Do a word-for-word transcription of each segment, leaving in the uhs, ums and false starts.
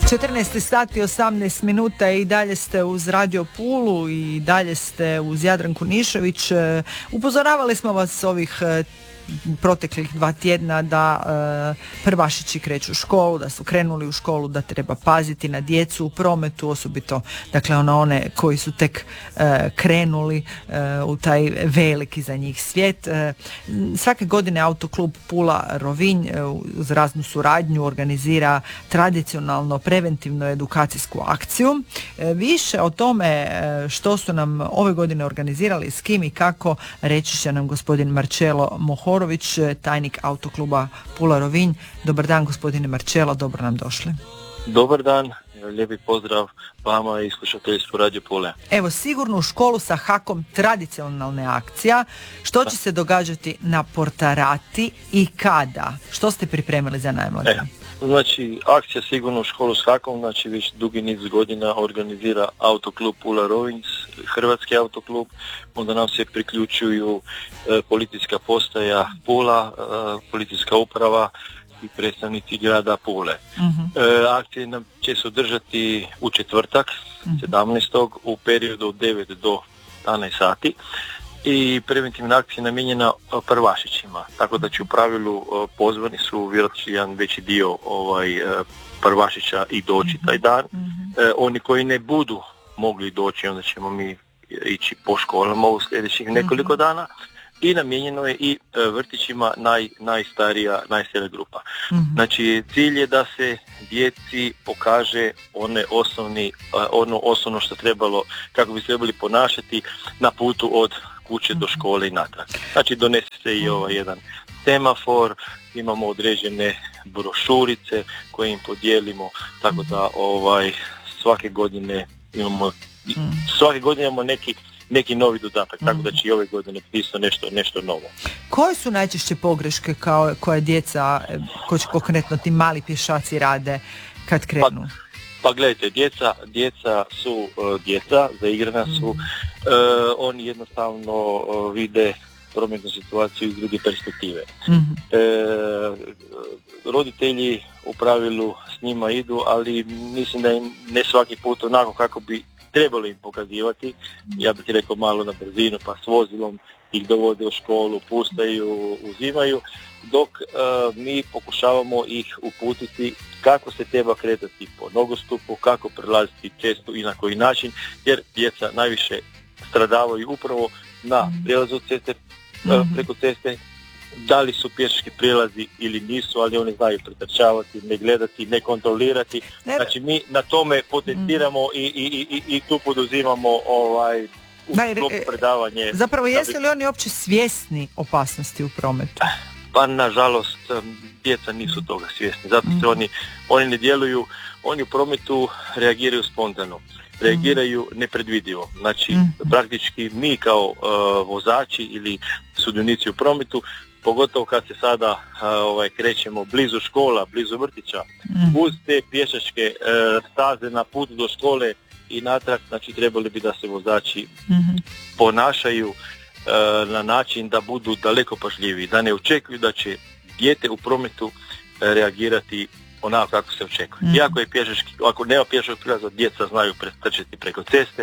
četrnaest sati osamnaest minuta i dalje ste uz Radio Pulu i dalje ste uz Jadranku Nišović. Upozoravali smo vas ovih proteklih dva tjedna da e, prvašići kreću u školu, da su krenuli u školu, da treba paziti na djecu u prometu, osobito dakle ono one koji su tek e, krenuli e, u taj veliki za njih svijet. E, svake godine Autoklub Pula Rovinj e, uz raznu suradnju organizira tradicionalno preventivno edukacijsku akciju. E, više o tome e, što su nam ove godine organizirali, s kim i kako, reći će nam gospodin Marcello Mohorović, tajnik Autokluba Pula Rovinj. Dobar dan gospodine Marcello, dobro nam došli. Dobar dan, lijepi pozdrav vama i slušateljstvu Radio Pule. Evo, sigurno u školu sa hakom tradicionalna akcija. Što će se događati na Portarati i kada? Što ste pripremili za najmlađe? E, znači, akcija sigurno u školu s hakom, znači već dugi niz godina organizira Autoklub Pula Rovinj, Hrvatski autoklub, onda nam se priključuju e, policijska postaja Pula, e, policijska uprava i predstavnici grada Pule. Uh-huh. E, akcije nam će se održati u četvrtak, uh-huh. sedamnaestog u periodu od devet do jedanaest sati i preventivna akcija je namijenjena prvašićima, tako da će u pravilu pozvani su vjerojatno jedan veći dio ovaj, prvašića i doći taj dan. Uh-huh. E, oni koji ne budu mogli doći, onda ćemo mi ići po školama u sljedećih nekoliko uh-huh. dana. I namijenjeno je i e, vrtićima naj, najstarija, najstarija grupa. Mm-hmm. Znači, cilj je da se djeci pokaže one osnovni, ono osnovno što trebalo, kako bi se trebali ponašati na putu od kuće mm-hmm. do škole i natrag. Znači, donese se i ovaj jedan semafor, imamo određene brošurice koje im podijelimo, tako da ovaj svake godine imamo, mm-hmm. svake godine imamo neki neki novi dodatak, tako da će i ove godine pisati nešto, nešto novo. Koje su najčešće pogreške kao, koje djeca, koje konkretno ti mali pješaci rade kad krenu? Pa, pa gledajte, djeca, djeca su uh, djeca, zaigrana su, uh, oni jednostavno uh, vide prometnu situaciju iz druge perspektive. Mm-hmm. E, roditelji u pravilu s njima idu, ali mislim da im ne svaki put onako kako bi trebalo im pokazivati, ja bih rekao malo na brzinu, pa s vozilom ih dovode u školu, pustaju, uzimaju, dok uh, mi pokušavamo ih uputiti kako se treba kretati po nogostupu, kako prelaziti cestu i na koji način, jer djeca najviše stradavaju upravo na prijelazu ceste, uh, preko ceste, da li su pješački prijelazi ili nisu, ali oni znaju pretrčavati, ne gledati, ne kontrolirati. Ne. Znači mi na tome potenciramo mm. i, i, i, i tu poduzimamo ovaj predavanje. Zapravo jesu li oni uopće svjesni opasnosti u prometu? Pa nažalost djeca nisu toga svjesni, zato se mm. oni, oni ne djeluju, oni u prometu reagiraju spontano, reagiraju mm. nepredvidivo. Znači mm. praktički mi kao uh, vozači ili sudionici u prometu, pogotovo kad se sada uh, ovaj, krećemo blizu škola, blizu vrtića, mm. uz te pješačke uh, staze na putu do škole i natrag, znači trebali bi da se vozači mm-hmm. ponašaju uh, na način da budu daleko pažljiviji, da ne očekuju da će dijete u prometu uh, reagirati onako kako se očekuje. Mm-hmm. Iako je pješački, ako nema pješačkog prilaza, djeca znaju pretrčati preko ceste.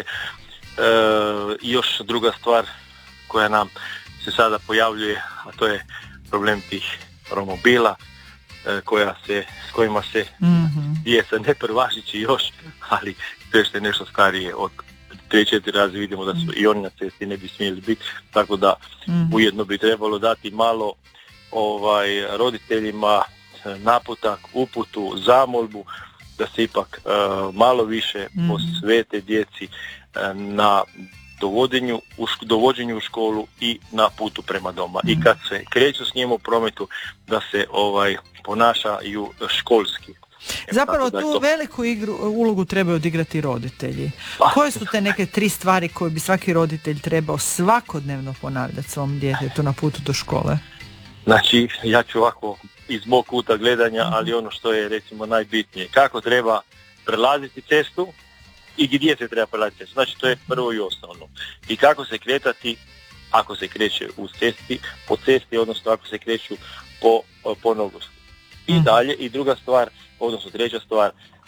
Uh, I još druga stvar koja nam se sada pojavljuje, a to je problem tih romobila e, koja se, s kojima se mm-hmm. djeca ne prvašići još, ali to je nešto starije od tri četiri razi vidimo da su mm-hmm. i oni na cesti ne bi smjeli biti, tako da mm-hmm. ujedno bi trebalo dati malo ovaj roditeljima naputak, uputu, zamolbu da se ipak e, malo više mm-hmm. posvete djeci e, na dovođenju u, š- dovođenju u školu i na putu prema doma. Mm. I kad se kreću s njim u prometu, da se ovaj ponašaju školski. Zapravo tu to... veliku igru, ulogu trebaju odigrati roditelji. Pa. Koje su te neke tri stvari koje bi svaki roditelj trebao svakodnevno ponavljati svom djetetu na putu do škole? Znači, ja ću ovako iz mog kuta gledanja, mm. ali ono što je recimo najbitnije, kako treba prelaziti cestu i gdje se treba prelaziti. Znači to je prvo i osnovno. I kako se kretati ako se kreće u cesti, po cesti, odnosno ako se kreću po, po nogostupu. I dalje, i druga stvar, odnosno treća stvar,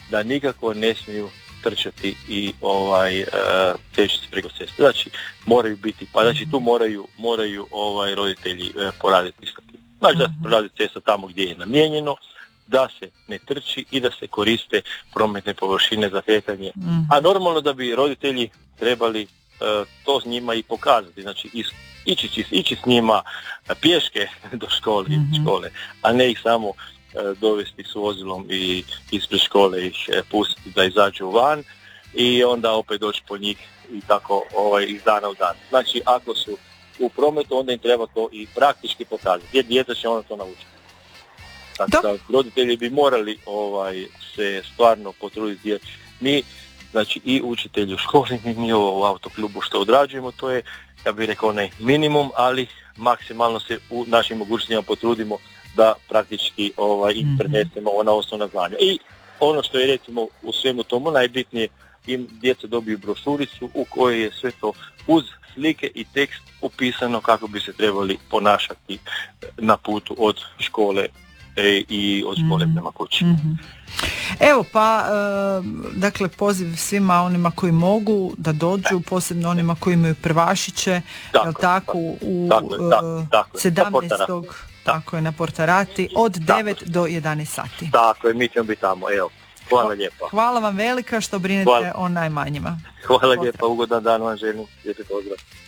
da nikako ne smiju trčati i ovaj uh, teći se preko ceste. Znači moraju biti, pa znači tu moraju, moraju ovaj roditelji uh, poraditi s tim. Znači da se prolazi cesta tamo gdje je namijenjeno, da se ne trči i da se koriste prometne površine za kretanje. A normalno da bi roditelji trebali uh, to s njima i pokazati, znači is, ići, ići s njima pješke do škole, mm-hmm. škole, a ne ih samo uh, dovesti s vozilom i ispred škole ih uh, pustiti da izađu van i onda opet doći po njih i tako ovaj, iz dana u dan. Znači ako su u prometu, onda im treba to i praktički pokazati, jer djeca će onda to naučiti. Tako da roditelji bi morali ovaj, se stvarno potruditi, jer mi, znači i učitelji u školi, mi u autoklubu što odrađujemo, to je, ja bih rekao, ne minimum, ali maksimalno se u našim mogućnostima potrudimo da praktički ovaj, im prenesemo ona osnovna znanja. I ono što je recimo u svemu tomu najbitnije, im djeca dobiju brošuricu u kojoj je sve to uz slike i tekst upisano kako bi se trebali ponašati na putu od škole i od škole prema kući. Mm-hmm. Evo pa, e, dakle poziv svima onima koji mogu da dođu, posebno onima koji imaju prvašiće, tako, jel tako, u tako, tako, tako, sedamnaestog tako je na Portarati od devet tako. do jedanaest sati. Tako je, mi ćemo biti tamo, evo. Hvala lijepa. Hvala vam velika što brinete Hvala. o najmanjima. Hvala lijepa, ugodan dan vam želim, lijepi pozdrav.